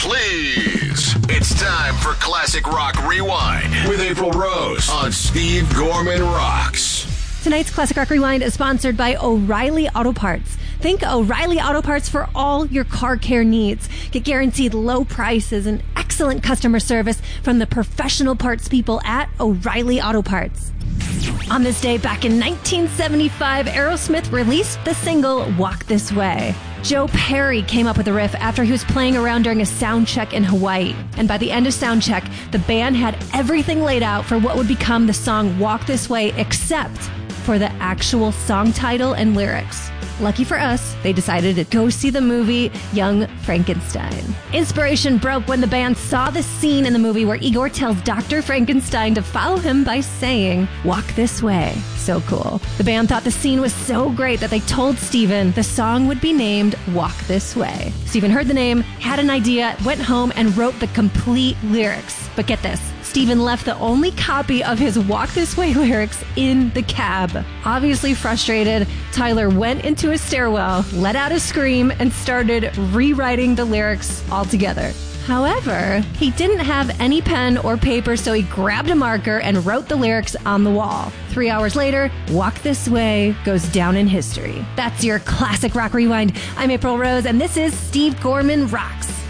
please. It's time for Classic Rock Rewind with April Rose on Steve Gorman Rocks. Tonight's Classic Rock Rewind is sponsored by O'Reilly Auto Parts. Think O'Reilly Auto Parts for all your car care needs. Get guaranteed low prices and excellent customer service from the professional parts people at O'Reilly Auto Parts. On this day back in 1975, Aerosmith released the single Walk This Way. Joe Perry came up with the riff after he was playing around during a sound check in Hawaii. And by the end of sound check, the band had everything laid out for what would become the song Walk This Way, except for the actual song title and lyrics. Lucky for us, they decided to go see the movie Young Frankenstein. Inspiration broke when the band saw the scene in the movie where Igor tells Dr. Frankenstein to follow him by saying, "Walk this way." So cool. The band thought the scene was so great that they told Steven the song would be named Walk This Way. Steven heard the name, had an idea, went home and wrote the complete lyrics. But get this, Steven left the only copy of his Walk This Way lyrics in the cab. Obviously frustrated, Tyler went into his stairwell, let out a scream, and started rewriting the lyrics altogether. However, he didn't have any pen or paper, so he grabbed a marker and wrote the lyrics on the wall. 3 hours later, Walk This Way goes down in history. That's your Classic Rock Rewind. I'm April Rose, and this is Steve Gorman Rocks.